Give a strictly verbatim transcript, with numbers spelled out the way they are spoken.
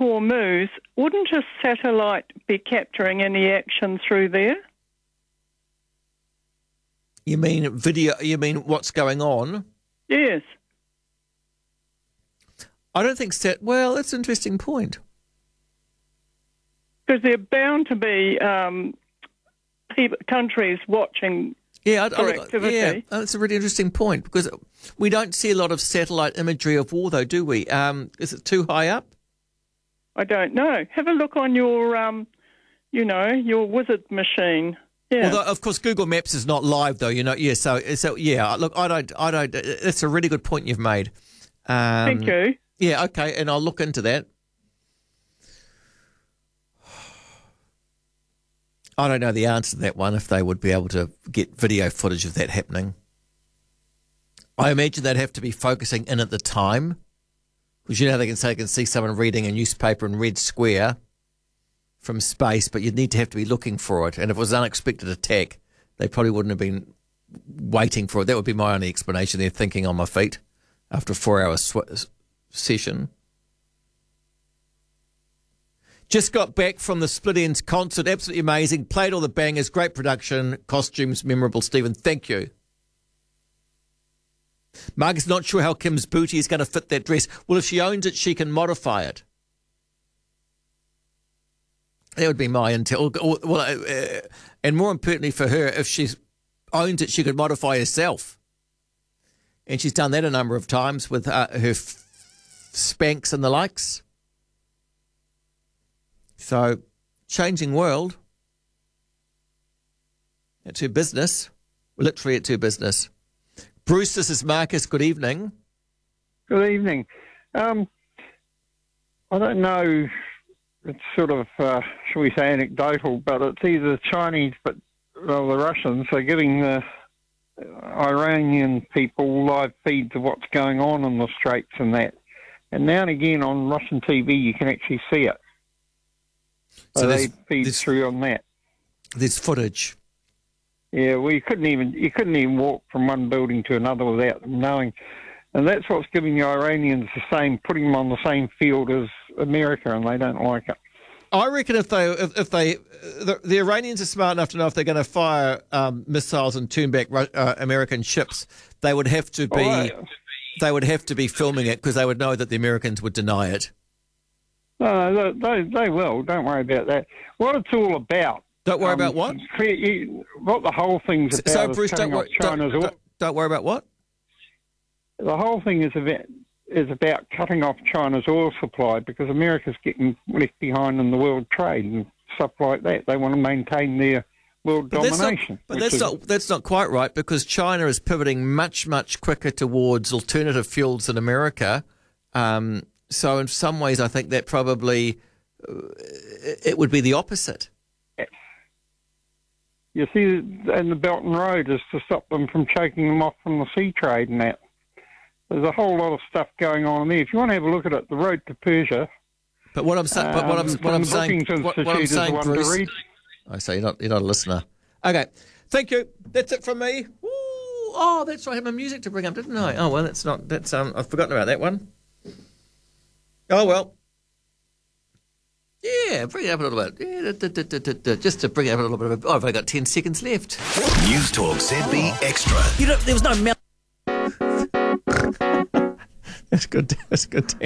Hormuz, wouldn't a satellite be capturing any action through there? You mean video? You mean what's going on? Yes. I don't think sat. Well, that's an interesting point. Because there are bound to be um, people, countries watching yeah, for I, I, activity. Yeah, that's a really interesting point because we don't see a lot of satellite imagery of war, though, do we? Um, is it too high up? I don't know. Have a look on your, um, you know, your wizard machine. Yeah. Although, of course, Google Maps is not live, though. You know, yeah. So, so yeah. Look, I don't, I don't. That's a really good point you've made. Um, Thank you. Yeah. Okay, and I'll look into that. I don't know the answer to that one, if they would be able to get video footage of that happening. I imagine they'd have to be focusing in at the time, because you know they can say they can see someone reading a newspaper in Red Square from space, but you'd need to have to be looking for it. And if it was an unexpected attack, they probably wouldn't have been waiting for it. That would be my only explanation. They're thinking on my feet after a four-hour sw- session. Just got back from the Split Enz concert. Absolutely amazing. Played all the bangers. Great production. Costumes memorable. Stephen, thank you. Mark is not sure how Kim's booty is going to fit that dress. Well, if she owns it, she can modify it. That would be my intel. Well, uh, and more importantly for her, if she owns it, she could modify herself. And she's done that a number of times with uh, her f- Spanx and the likes. So, changing world. It's her business. Literally, it's her business. Bruce, this is Marcus. Good evening. Good evening. Um, I don't know, it's sort of, uh, shall we say, anecdotal, but it's either the Chinese, but well, the Russians are giving the Iranian people live feeds of what's going on in the Straits and that. And now and again on Russian T V, you can actually see it. So, so they feed through on that. There's footage. Yeah, well, you couldn't even you couldn't even walk from one building to another without them knowing, and that's what's giving the Iranians the same, putting them on the same field as America, and they don't like it. I reckon if they if, if they the, the Iranians are smart enough to know if they're going to fire um, missiles and turn back uh, American ships, they would have to be oh, right. they would have to be filming it because they would know that the Americans would deny it. No, they, they will. Don't worry about that. What it's all about. Don't worry um, about what? What the whole thing's about so, is Bruce, don't, wor- China's don't, don't, don't worry about what? The whole thing is about, is about cutting off China's oil supply because America's getting left behind in the world trade and stuff like that. They want to maintain their world but domination. That's not, but that's, is, not, that's not quite right because China is pivoting much, much quicker towards alternative fuels than America. Um, so in some ways, I think that probably uh, it would be the opposite. You see, and the Belt and Road is to stop them from choking them off from the sea trade and that. There's a whole lot of stuff going on there. If you want to have a look at it, the road to Persia. But what I'm saying, um, but what I'm, what I'm saying, what, what I'm saying, Bruce. I say you're not, you're not a listener. Okay, thank you. That's it from me. Ooh, oh, that's right. I had my music to bring up, didn't I? Oh well, that's not. That's um. I've forgotten about that one. Oh well. Yeah, bring it up a little bit. Yeah, da, da, da, da, da, just to bring it up a little bit. Of, oh, I've only got ten seconds left. News Talk Z B oh. Extra. You know, there was no. Mel- that's good. That's good.